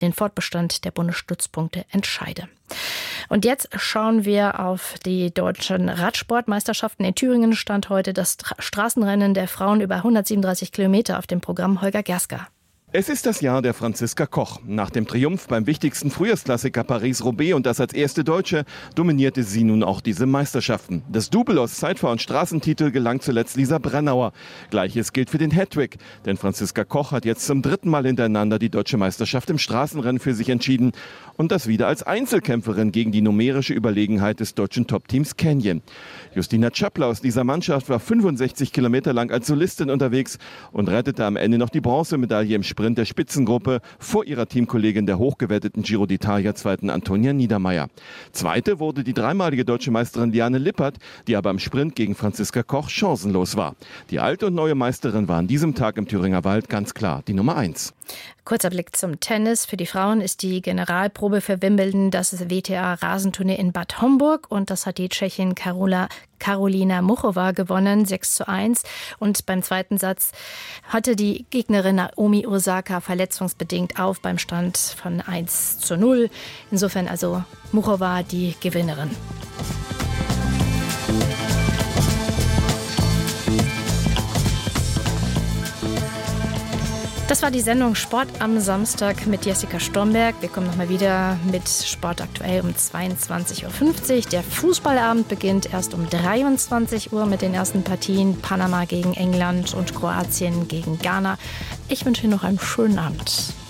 den Fortbestand der Bundesstützpunkte entscheide. Und jetzt schauen wir auf die deutschen Radsportmeisterschaften. In Thüringen stand heute das Straßenrennen der Frauen über 137 Kilometer auf dem Programm. Holger Gerska. Es ist das Jahr der Franziska Koch. Nach dem Triumph beim wichtigsten Frühjahrsklassiker Paris-Roubaix und das als erste Deutsche, dominierte sie nun auch diese Meisterschaften. Das Double aus Zeitfahr- und Straßentitel gelang zuletzt Lisa Brennauer. Gleiches gilt für den Hattrick, denn Franziska Koch hat jetzt zum 3. Mal hintereinander die deutsche Meisterschaft im Straßenrennen für sich entschieden. Und das wieder als Einzelkämpferin gegen die numerische Überlegenheit des deutschen Top-Teams Canyon. Justina Czapla aus dieser Mannschaft war 65 Kilometer lang als Solistin unterwegs und rettete am Ende noch die Bronzemedaille im Sprint der Spitzengruppe vor ihrer Teamkollegin der hochgewerteten Giro d'Italia-Zweiten Antonia Niedermeier. Zweite wurde die dreimalige deutsche Meisterin Liane Lippert, die aber im Sprint gegen Franziska Koch chancenlos war. Die alte und neue Meisterin war an diesem Tag im Thüringer Wald ganz klar die Nummer 1. Kurzer Blick zum Tennis. Für die Frauen ist die Generalprobe für Wimbledon das WTA-Rasenturnier in Bad Homburg. Und das hat die Tschechin Karolina Muchova gewonnen, 6:1. Und beim zweiten Satz hatte die Gegnerin Naomi Osaka verletzungsbedingt auf beim Stand von 1:0. Insofern also Muchova die Gewinnerin. Das war die Sendung Sport am Samstag mit Jessica Stromberg. Wir kommen nochmal wieder mit Sport aktuell um 22:50 Uhr. Der Fußballabend beginnt erst um 23 Uhr mit den ersten Partien. Panama gegen England und Kroatien gegen Ghana. Ich wünsche Ihnen noch einen schönen Abend.